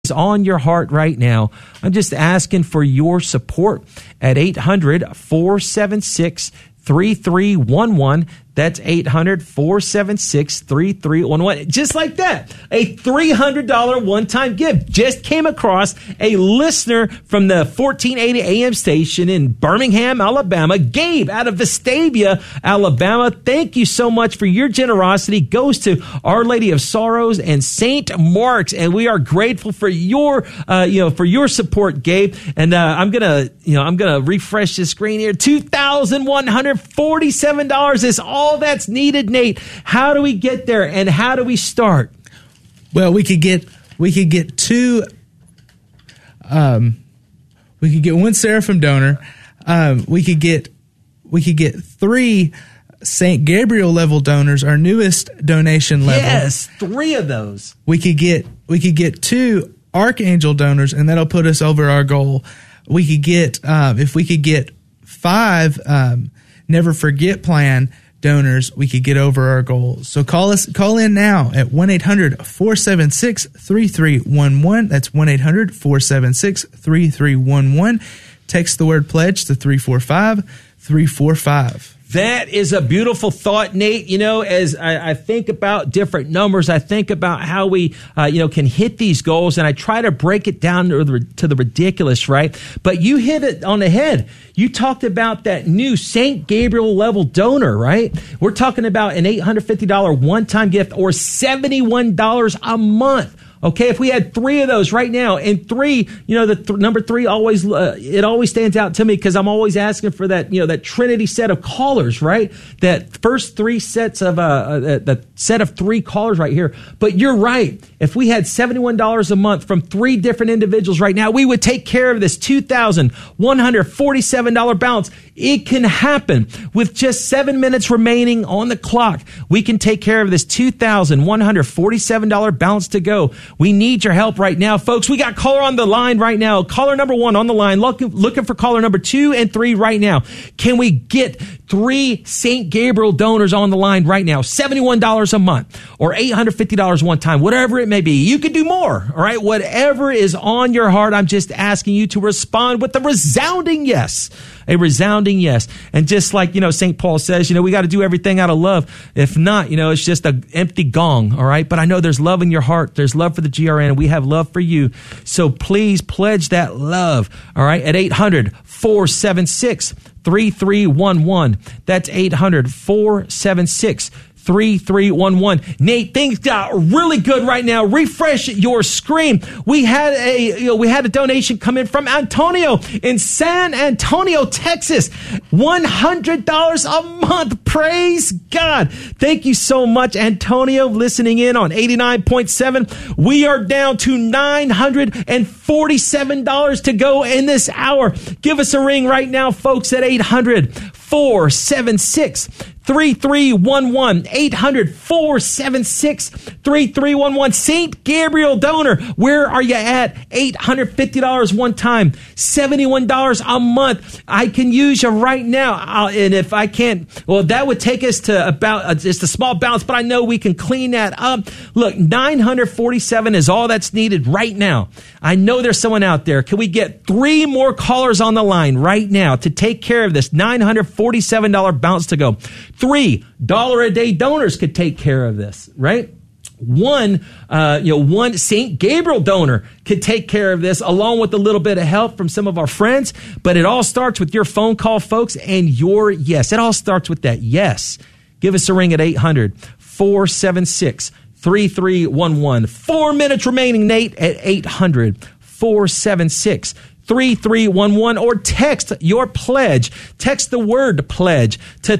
on your heart right now. I'm just asking for your support at 800-476-3311. That's 800-476-3311. Just like that. A $300 one-time gift. Just came across a listener from the 1480 AM station in Birmingham, Alabama. Gabe out of Vestavia, Alabama. Thank you so much for your generosity. Goes to Our Lady of Sorrows and St. Mark's. And we are grateful for your, for your support, Gabe. And I'm gonna refresh the screen here. $2,147 is all that's needed, Nate. How do we get there, and how do we start? Well, we could get two. We could get one Seraphim donor. We could get 3 St. Gabriel level donors, our newest donation level. Yes, 3 of those. We could get 2 Archangel donors, and that'll put us over our goal. We could get if we could get 5 Never Forget Plan donors, we could get over our goals. So call in now at 1-800-476-3311. That's 1-800-476-3311. Text the word pledge to 345-345. That is a beautiful thought, Nate. As I think about different numbers, I think about how we, can hit these goals, and I try to break it down to the ridiculous, right? But you hit it on the head. You talked about that new St. Gabriel level donor, right? We're talking about an $850 one-time gift or $71 a month. Okay, if we had 3 of those right now, and 3, number 3 always it always stands out to me because I'm always asking for that, that Trinity set of callers, right? That first 3 sets of the set of 3 callers right here. But you're right. If we had $71 a month from 3 different individuals right now, we would take care of this $2,147 balance. It can happen with just 7 minutes remaining on the clock. We can take care of this $2,147 balance to go. We need your help right now, folks. We got caller on the line right now. Caller number 1 on the line. Looking for caller number 2 and 3 right now. Can we get 3 St. Gabriel donors on the line right now? $71 a month or $850 one time, whatever it may be. You could do more, all right? Whatever is on your heart, I'm just asking you to respond with a resounding yes. A resounding yes. And just like, St. Paul says, we got to do everything out of love. If not, it's just an empty gong, all right? But I know there's love in your heart. There's love for the GRN, and we have love for you. So please pledge that love, all right, at 800-476-3311. That's 800-476-3311. Nate, things got really good right now. Refresh your screen. We had a donation come in from Antonio in San Antonio, Texas. $100 a month. Praise God. Thank you so much, Antonio, listening in on 89.7. We are down to $947 to go in this hour. Give us a ring right now, folks, at 800-476-3311. 800-476-3311. St. Gabriel donor, where are you at? $850 one time, $71 a month. I can use you right now. And if I can't, well, that would take us to about just a small balance, but I know we can clean that up. Look, $947 is all that's needed right now. I know there's someone out there. Can we get 3 more callers on the line right now to take care of this $947 balance to go? $3 a day donors could take care of this, right? One St. Gabriel donor could take care of this along with a little bit of help from some of our friends. But it all starts with your phone call, folks, and your yes. It all starts with that yes. Give us a ring at 800-476-3311. 4 minutes remaining, Nate, at 800-476-3311, or text your pledge. Text the word pledge to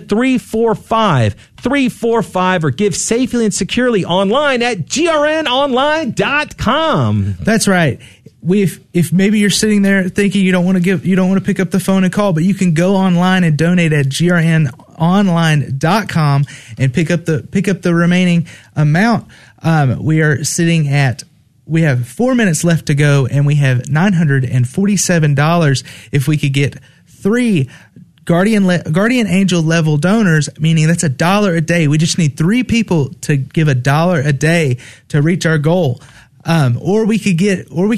345-345, or give safely and securely online at grnonline.com. That's right. If maybe you're sitting there thinking you don't want to pick up the phone and call, but you can go online and donate at grnonline.com and pick up the remaining amount. We have 4 minutes left to go, and we have $947. If we could get 3 guardian angel level donors, meaning that's $1 a day. We just need 3 people to give $1 a day to reach our goal. Or we could get